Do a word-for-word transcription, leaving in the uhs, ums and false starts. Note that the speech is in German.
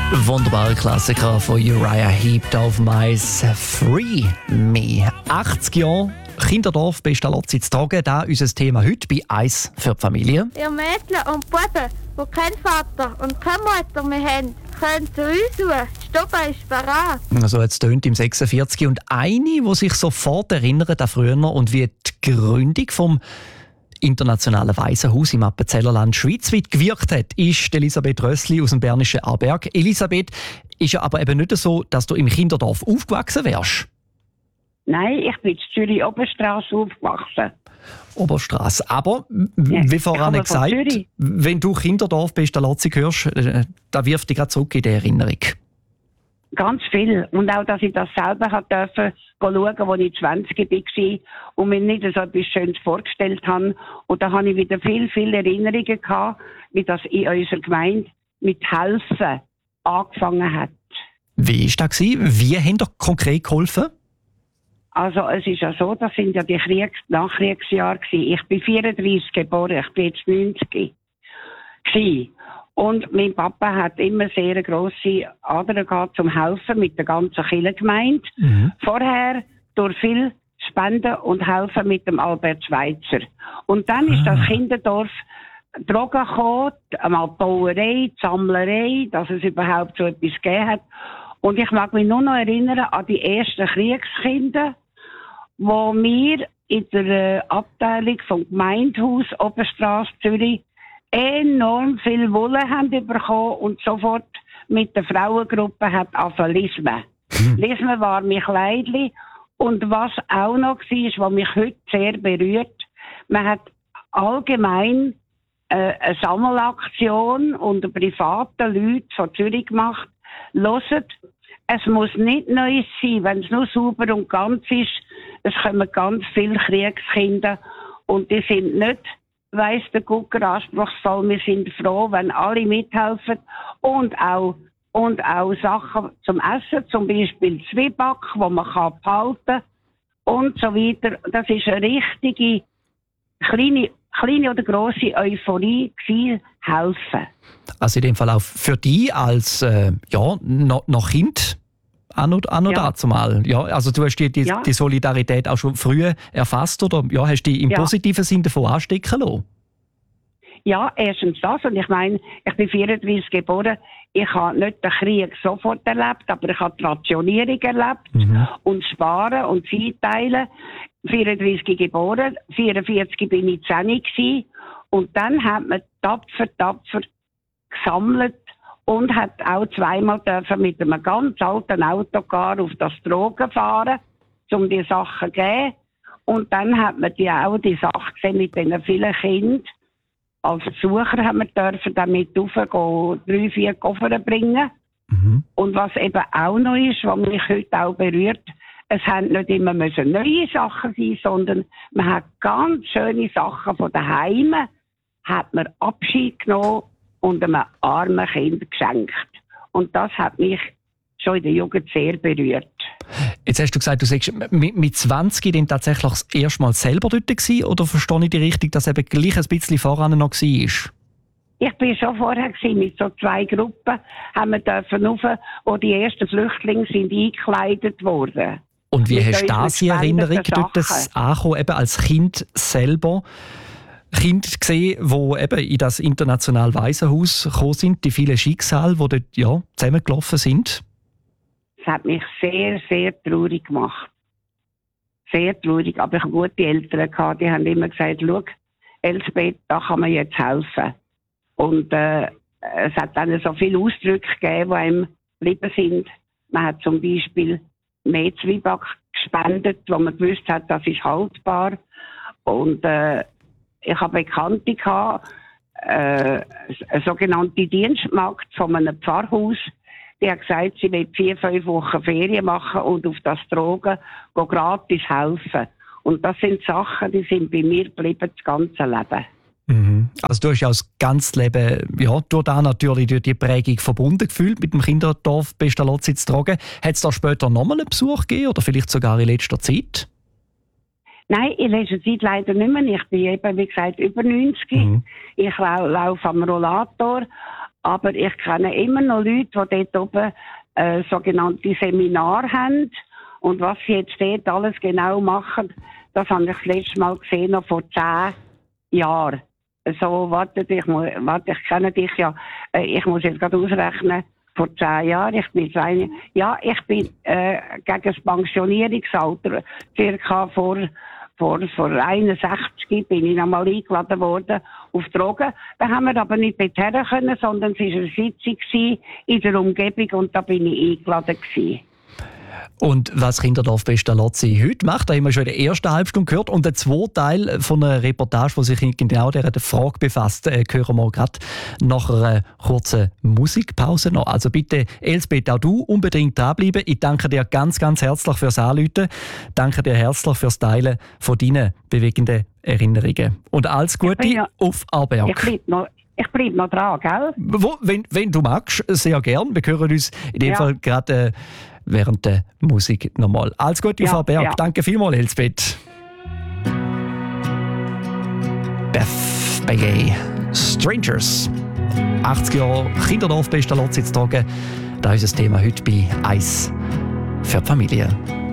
Wunderbarer Klassiker von Uriah Heep auf Mais Free Me. achtzig Jahre Kinderdorf Pestalozzi zu tragen, das ist unser Thema heute bei «Eis für die Familie». Ihr Mädchen und Buben, die keinen Vater und keine Mutter mehr haben, können zu uns suchen. Die Stube ist bereit. Also jetzt tönt im sechsundvierzig und eine, die sich sofort erinnert an früher und wie die Gründung vom internationalen Waisenhaus im Appenzellerland schweizweit gewirkt hat, ist Elisabeth Rössli aus dem bernischen Aarberg. Elisabeth, ist ja aber eben nicht so, dass du im Kinderdorf aufgewachsen wärst. Nein, ich bin in Zürich Oberstrasse aufgewachsen. Oberstrasse. Aber, Ja, wie ich vorhin komme von gesagt, Zürich. wenn du Kinderdorf Pestalozzi hörst, äh, da wirft dich gerade zurück in die Erinnerung. Ganz viel. Und auch, dass ich das selber hat dürfen schauen, als ich zwanzig war und mir nicht so etwas Schönes vorgestellt habe. Und da habe ich wieder viel, viele Erinnerungen gehabt, wie das in unserer Gemeinde mit Helfen angefangen hat. Wie war das? Wie haben dir konkret geholfen? Also es ist ja so, das sind ja die Kriegs- Nachkriegsjahre gewesen. Ich bin vierunddreißig geboren, ich bin jetzt neunzig gewesen. Und mein Papa hat immer sehr eine grosse Ader gehabt zum Helfen mit der ganzen Kirchengemeinde. Mhm. Vorher durch viel Spenden und Helfen mit dem Albert Schweitzer. Und dann ist das Kinderdorf Drogen gekommen, einmal die Bauerei, die Sammlerei, dass es überhaupt so etwas gegeben hat. Und ich mag mich nur noch erinnern an die ersten Kriegskinder, wo wir in der äh, Abteilung vom Gemeindehaus Oberstrasse Zürich enorm viel Wolle haben bekommen und sofort mit der Frauengruppe hat angefangen Lismen. Lismen war mein Kleidli. Und was auch noch war, was mich heute sehr berührt, man hat allgemein äh, eine Sammelaktion unter privaten Leuten von Zürich gemacht. Hört, es muss nicht neu sein, wenn es nur sauber und ganz ist. Es kommen ganz viele Kriegskinder und die sind nicht, weiss der Gucker, anspruchsvoll. Wir sind froh, wenn alle mithelfen und auch, und auch Sachen zum Essen, zum Beispiel Zwieback, wo man kann behalten und so weiter. Das ist eine richtige kleine, kleine oder grosse Euphorie gewesen, helfen. Also in dem Fall auch für dich als äh, ja, noch, noch Kind an und, an und Ja. dazu mal. Ja, also du hast die, die, Ja. die Solidarität auch schon früh erfasst oder ja, hast dich im Ja. positiven Sinn davon anstecken lassen? Ja, erstens das. Und ich meine, ich bin vierunddreißig geboren. Ich habe nicht den Krieg sofort erlebt, aber ich habe die Rationierung erlebt Mhm. und Sparen und Zeiteilen. vierunddreißig geboren, vierundvierzig bin ich zehn gewesen. Und dann hat man tapfer, tapfer gesammelt und hat auch zweimal dürfen mit einem ganz alten Autocar auf das Drogen fahren, um die Sachen zu geben. Und dann hat man die auch die Sache gesehen mit diesen vielen Kindern. Als Besucher haben wir dürfen damit raufgehen, drei, vier Koffer bringen. Mhm. Und was eben auch noch ist, was mich heute auch berührt, es haben nicht immer müssen neue Sachen sein, sondern man hat ganz schöne Sachen von den Heimen, hat man Abschied genommen und einem armen Kind geschenkt. Und das hat mich schon in der Jugend sehr berührt. Jetzt hast du gesagt, du sagst mit, mit zwanzig dann tatsächlich das erste Mal selber dort gewesen, oder verstehe ich dich richtig, dass eben gleich ein bisschen voran noch war? Ich bin schon vorher gewesen, mit so zwei Gruppen, haben wir dürfen rauf, wo die ersten Flüchtlinge sind eingekleidet wurden. Und wie Mit hast du unseren das in Erinnerung, gespendeten dort das ankommen, eben als Kind selber? Kind gesehen, die eben in das internationale Waisenhaus gekommen sind, die vielen Schicksale, die dort ja, zusammengelaufen sind? Es hat mich sehr, sehr traurig gemacht. Sehr traurig. Aber ich hatte gute Eltern gehabt, die haben immer gesagt, schau, Elsbeth, da kann man jetzt helfen. Und äh, es hat dann so viele Ausdrücke gegeben, die einem geblieben sind. Man hat zum Beispiel mehr Zwieback gespendet, wo man gewusst hat, das ist haltbar. Und äh, ich habe Bekannte gehabt, äh, eine sogenannte Dienstmagd von einem Pfarrhaus. Die hat gesagt, sie will vier, fünf Wochen Ferien machen und auf das Drogen go gratis helfen. Und das sind Sachen, die sind bei mir geblieben das ganze Leben. Mhm. Also du hast ja das ganze Leben ja, durch da natürlich durch die Prägung verbunden gefühlt mit dem Kinderdorf Pestalozzi zu tragen. Hat es da später nochmal einen Besuch gegeben oder vielleicht sogar in letzter Zeit? Nein, in letzter Zeit leider nicht mehr. Ich bin eben, wie gesagt, über neunzig. Mhm. Ich lau- laufe am Rollator. Aber ich kenne immer noch Leute, die dort oben äh, sogenannte Seminare haben. Und was sie jetzt dort alles genau machen, das habe ich das letzte Mal gesehen, noch vor zehn Jahren. So, warte, ich, muss, warte, ich kenne dich ja, äh, ich muss jetzt gerade ausrechnen, vor zehn Jahren, ich bin eine, ja, ich bin äh, gegen das Pensionierungsalter, circa vor, vor, vor einundsechzig bin ich nochmal eingeladen worden auf Drogen. Da haben wir aber nicht dorthin können, sondern es war eine Sitzung in der Umgebung und da bin ich eingeladen gewesen. Und was Kinderdorf Pestalozzi heute macht, da haben wir schon in der ersten Halbstunde gehört. Und der zweite Teil von einer Reportage, die sich genau dieser Frage befasst, äh, hören wir gerade nach einer kurzen Musikpause noch. Also bitte, Elsbeth, auch du unbedingt dranbleiben. Ich danke dir ganz, ganz herzlich fürs Anrufen. Danke dir herzlich fürs Teilen von deinen bewegenden Erinnerungen. Und alles Gute ja, auf Aarberg. Ich bleibe noch, ich bleib noch dran, gell? Wo, wenn, wenn du magst, sehr gern. Wir hören uns in dem ja. Fall gerade äh, während der Musik nochmal. Alles Gute auf ja, Aarberg. Ja. Danke vielmals, Elsbeth. Beth Bagay, Strangers. achtzig Jahre Kinderdorf Pestalozzi zu tragen. Das ist das Thema heute bei Eis für die Familie.